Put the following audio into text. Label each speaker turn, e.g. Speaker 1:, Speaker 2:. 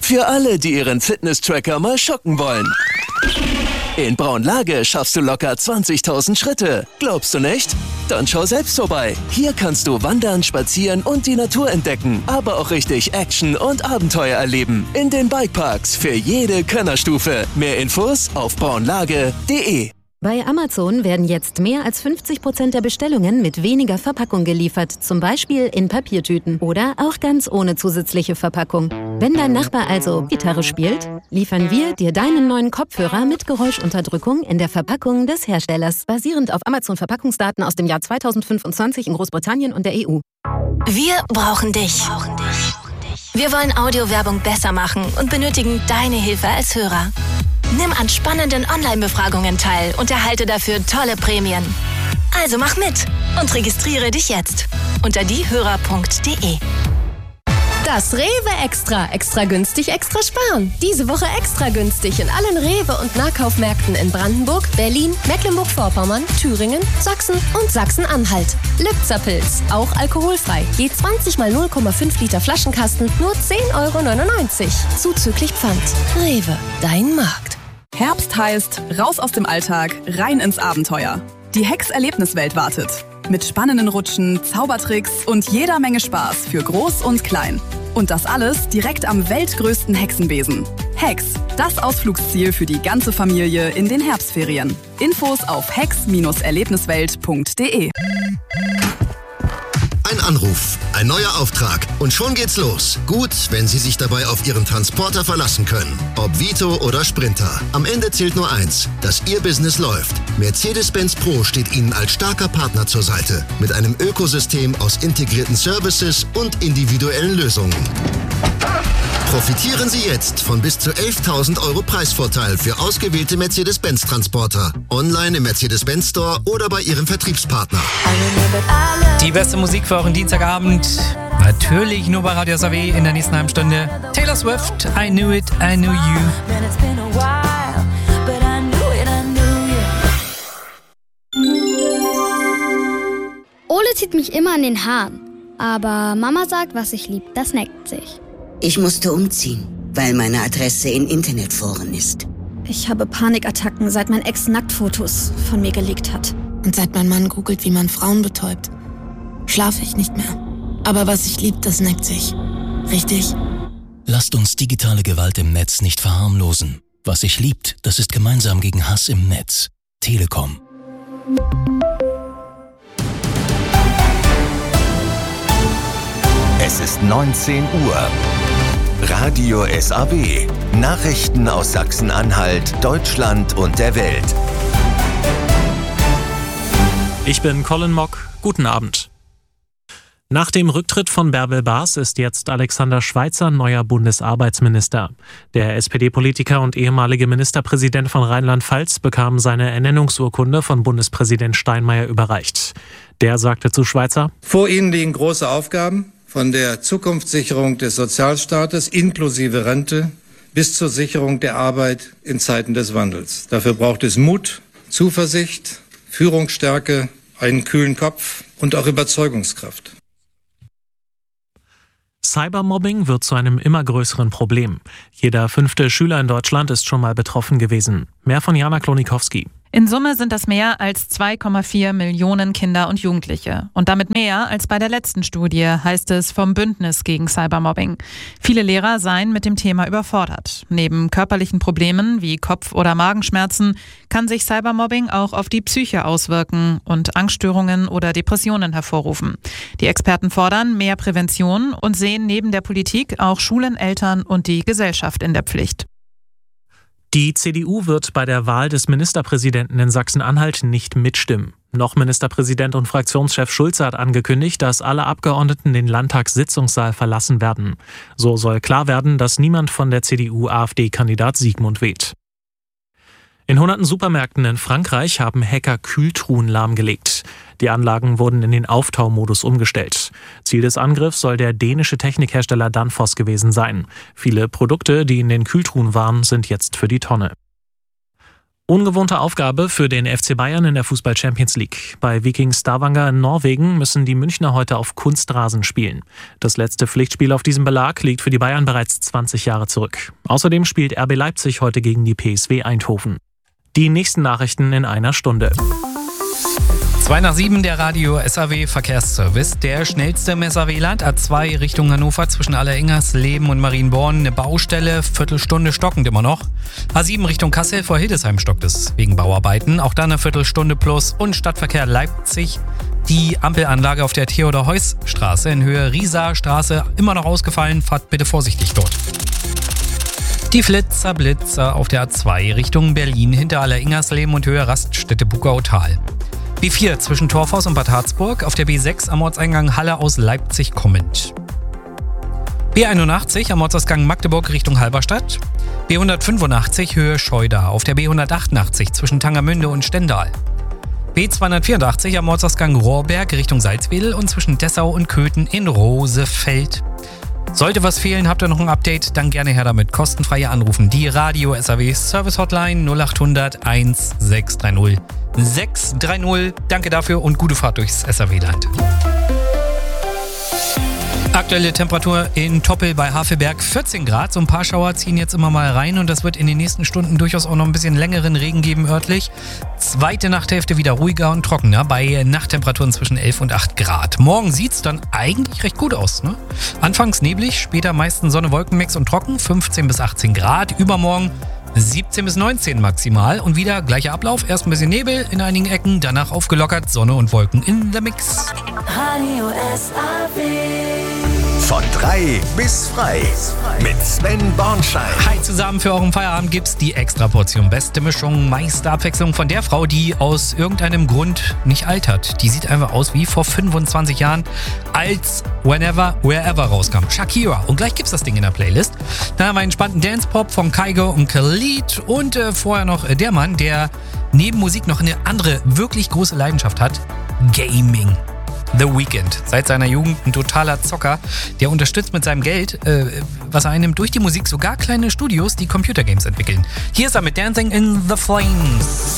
Speaker 1: Für alle, die ihren Fitness-Tracker mal schocken wollen. In Braunlage schaffst du locker 20.000 Schritte. Glaubst du nicht? Dann schau selbst vorbei. Hier kannst du wandern, spazieren und die Natur entdecken, aber auch richtig Action und Abenteuer erleben. In den Bikeparks für jede Könnerstufe. Mehr Infos auf braunlage.de.
Speaker 2: Bei Amazon werden jetzt mehr als 50% der Bestellungen mit weniger Verpackung geliefert, zum Beispiel in Papiertüten oder auch ganz ohne zusätzliche Verpackung. Wenn dein Nachbar also Gitarre spielt, liefern wir dir deinen neuen Kopfhörer mit Geräuschunterdrückung in der Verpackung des Herstellers, basierend auf Amazon-Verpackungsdaten aus dem Jahr 2025 in Großbritannien und der EU.
Speaker 3: Wir brauchen dich. Wir wollen Audiowerbung besser machen und benötigen deine Hilfe als Hörer. Nimm an spannenden Online-Befragungen teil und erhalte dafür tolle Prämien. Also mach mit und registriere dich jetzt unter diehörer.de.
Speaker 4: Das Rewe Extra. Extra günstig, extra sparen. Diese Woche extra günstig in allen Rewe- und Nahkaufmärkten in Brandenburg, Berlin, Mecklenburg-Vorpommern, Thüringen, Sachsen und Sachsen-Anhalt. Lübzer-Pilz, auch alkoholfrei. Je 20 mal 0,5 Liter Flaschenkasten, nur 10,99 €. Zuzüglich Pfand. Rewe, dein Markt.
Speaker 5: Herbst heißt, raus aus dem Alltag, rein ins Abenteuer. Die Hex-Erlebniswelt wartet. Mit spannenden Rutschen, Zaubertricks und jeder Menge Spaß für Groß und Klein. Und das alles direkt am weltgrößten Hexenbesen. Hex, das Ausflugsziel für die ganze Familie in den Herbstferien. Infos auf hex-erlebniswelt.de.
Speaker 6: Ein Anruf, ein neuer Auftrag und schon geht's los. Gut, wenn Sie sich dabei auf Ihren Transporter verlassen können. Ob Vito oder Sprinter. Am Ende zählt nur eins, dass Ihr Business läuft. Mercedes-Benz Pro steht Ihnen als starker Partner zur Seite. Mit einem Ökosystem aus integrierten Services und individuellen Lösungen. Profitieren Sie jetzt von bis zu 11.000 € Preisvorteil für ausgewählte Mercedes-Benz-Transporter. Online im Mercedes-Benz Store oder bei Ihrem Vertriebspartner.
Speaker 7: Die beste Musik für euren Dienstagabend. Natürlich nur bei Radio SAW in der nächsten halben Stunde. Taylor Swift, I Knew It, I Knew You.
Speaker 8: Ole zieht mich immer an den Haaren. Aber Mama sagt, was ich lieb, das neckt sich.
Speaker 9: Ich musste umziehen, weil meine Adresse in Internetforen ist.
Speaker 10: Ich habe Panikattacken, seit mein Ex Nacktfotos von mir geleakt hat. Und seit mein Mann googelt, wie man Frauen betäubt, schlafe ich nicht mehr. Aber was ich lieb, das neckt sich. Richtig?
Speaker 11: Lasst uns digitale Gewalt im Netz nicht verharmlosen. Was sich liebt, das ist gemeinsam gegen Hass im Netz. Telekom.
Speaker 12: Es ist 19 Uhr. Radio SAW. Nachrichten aus Sachsen-Anhalt, Deutschland und der Welt.
Speaker 13: Ich bin Colin Mock. Guten Abend. Nach dem Rücktritt von Bärbel Baas ist jetzt Alexander Schweitzer neuer Bundesarbeitsminister. Der SPD-Politiker und ehemalige Ministerpräsident von Rheinland-Pfalz bekam seine Ernennungsurkunde von Bundespräsident Steinmeier überreicht. Der sagte zu Schweitzer:
Speaker 14: Vor Ihnen liegen große Aufgaben, von der Zukunftssicherung des Sozialstaates inklusive Rente bis zur Sicherung der Arbeit in Zeiten des Wandels. Dafür braucht es Mut, Zuversicht, Führungsstärke, einen kühlen Kopf und auch Überzeugungskraft.
Speaker 13: Cybermobbing wird zu einem immer größeren Problem. Jeder 5. Schüler in Deutschland ist schon mal betroffen gewesen. Mehr von Jana Klonikowski.
Speaker 15: In Summe sind das mehr als 2,4 Millionen Kinder und Jugendliche. Und damit mehr als bei der letzten Studie, heißt es vom Bündnis gegen Cybermobbing. Viele Lehrer seien mit dem Thema überfordert. Neben körperlichen Problemen wie Kopf- oder Magenschmerzen kann sich Cybermobbing auch auf die Psyche auswirken und Angststörungen oder Depressionen hervorrufen. Die Experten fordern mehr Prävention und sehen neben der Politik auch Schulen, Eltern und die Gesellschaft in der Pflicht.
Speaker 13: Die CDU wird bei der Wahl des Ministerpräsidenten in Sachsen-Anhalt nicht mitstimmen. Noch Ministerpräsident und Fraktionschef Schulze hat angekündigt, dass alle Abgeordneten den Landtagssitzungssaal verlassen werden. So soll klar werden, dass niemand von der CDU-AfD-Kandidat Sigmund weht. In hunderten Supermärkten in Frankreich haben Hacker Kühltruhen lahmgelegt. Die Anlagen wurden in den Auftaumodus umgestellt. Ziel des Angriffs soll der dänische Technikhersteller Danfoss gewesen sein. Viele Produkte, die in den Kühltruhen waren, sind jetzt für die Tonne. Ungewohnte Aufgabe für den FC Bayern in der Fußball-Champions League. Bei Viking Stavanger in Norwegen müssen die Münchner heute auf Kunstrasen spielen. Das letzte Pflichtspiel auf diesem Belag liegt für die Bayern bereits 20 Jahre zurück. Außerdem spielt RB Leipzig heute gegen die PSW Eindhoven. Die nächsten Nachrichten in einer Stunde.
Speaker 7: 2 nach 7, der Radio SAW Verkehrsservice. Der schnellste im SAW-Land, A2 Richtung Hannover zwischen Alleringers-Leben und Marienborn. Eine Baustelle, Viertelstunde stockend immer noch. A7 Richtung Kassel vor Hildesheim stockt es wegen Bauarbeiten. Auch dann eine Viertelstunde plus. Und Stadtverkehr Leipzig. Die Ampelanlage auf der Theodor-Heuss-Straße in Höhe Rieser-Straße immer noch ausgefallen. Fahrt bitte vorsichtig dort. Die Blitzer auf der A2 Richtung Berlin hinter Alleringersleben und Höhe Raststätte-Bugautal. B4 zwischen Torfhaus und Bad Harzburg, auf der B6 am Ortseingang Halle aus Leipzig kommend. B81 am Ortsausgang Magdeburg Richtung Halberstadt. B185 Höhe Scheudar, auf der B188 zwischen Tangermünde und Stendal. B284 am Ortsausgang Rohrberg Richtung Salzwedel und zwischen Dessau und Köthen in Rosefeld. Sollte was fehlen, habt ihr noch ein Update, dann gerne her damit. Kostenfreie Anrufen. Die Radio SAW Service Hotline 0800 1630 630. Danke dafür und gute Fahrt durchs SAW-Land. Aktuelle Temperatur in Toppel bei Havelberg 14 Grad. So ein paar Schauer ziehen jetzt immer mal rein und das wird in den nächsten Stunden durchaus auch noch ein bisschen längeren Regen geben örtlich. Zweite Nachthälfte wieder ruhiger und trockener bei Nachttemperaturen zwischen 11 und 8 Grad. Morgen sieht's dann eigentlich recht gut aus, ne? Anfangs neblig, später meistens Sonne-Wolken-Mix und trocken, 15 bis 18 Grad. Übermorgen 17 bis 19 maximal und wieder gleicher Ablauf. Erst ein bisschen Nebel in einigen Ecken, danach aufgelockert, Sonne und Wolken in the Mix.
Speaker 12: Radio SAW. Von 3 bis frei. Mit Sven Bornschein.
Speaker 7: Hi zusammen, für euren Feierabend gibt's die Extraportion. Beste Mischung, meiste Abwechslung von der Frau, die aus irgendeinem Grund nicht altert. Die sieht einfach aus wie vor 25 Jahren, als Whenever, Wherever rauskam. Shakira. Und gleich gibt's das Ding in der Playlist. Dann haben wir einen entspannten Dance-Pop von Kygo und Khalid. Und vorher noch der Mann, der neben Musik noch eine andere, wirklich große Leidenschaft hat. Gaming. The Weeknd. Seit seiner Jugend ein totaler Zocker. Der unterstützt mit seinem Geld, was er einnimmt, durch die Musik sogar kleine Studios, die Computergames entwickeln. Hier ist er mit Dancing in the Flames.